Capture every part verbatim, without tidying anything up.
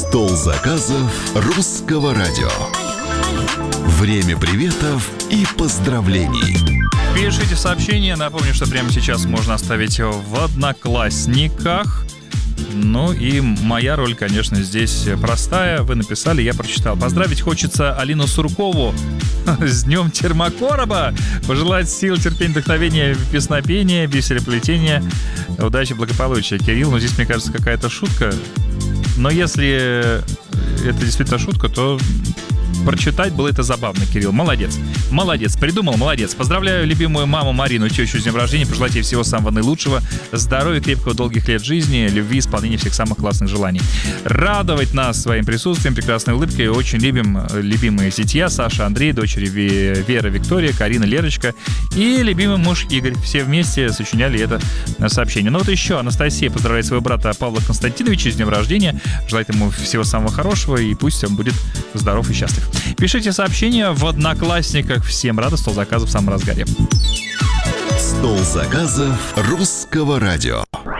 Стол заказов русского радио. Время приветов и поздравлений. Пишите сообщения. Напомню, что прямо сейчас можно оставить в Одноклассниках. Ну и моя роль, конечно, здесь простая. Вы написали, я прочитал. Поздравить хочется Алину Суркову с днем термокороба. Пожелать сил, терпения, вдохновения, песнопения, веселеплетения, удачи, благополучия. Кирилл, ну здесь, мне кажется, какая-то шутка. Но если это действительно шутка, то прочитать было это забавно, Кирилл. Молодец. Молодец. Придумал, молодец. Поздравляю любимую маму Марину, тещу с днем рождения. Пожелать ей всего самого наилучшего. Здоровья, крепкого, долгих лет жизни, любви, исполнения всех самых классных желаний. Радовать нас своим присутствием, прекрасной улыбкой. Очень любим любимые зятья Саша, Андрей, дочери Вера, Виктория, Карина, Лерочка и любимый муж Игорь. Все вместе сочиняли это сообщение. Ну вот еще Анастасия поздравляет своего брата Павла Константиновича с днем рождения. Желает ему всего самого хорошего и пусть он будет здоров и счастлив. Пишите сообщения в Одноклассниках. Всем рада, стол заказов в самом разгаре. Стол заказов русского радио.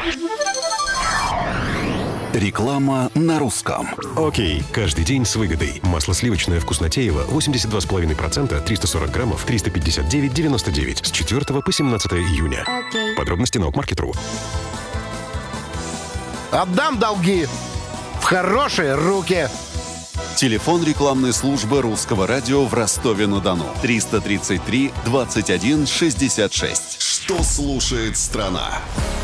Реклама на русском. Окей, каждый день с выгодой. Масло сливочное вкуснотеево восемьдесят два и пять процента, триста сорок граммов, триста пятьдесят девять девяносто девять с четвёртого по семнадцатое июня. Окей. Подробности на Окмаркет точка ру. Отдам долги в хорошие руки. Телефон рекламной службы русского радио в Ростове-на-Дону. триста тридцать три двадцать один шестьдесят шесть. Что слушает страна?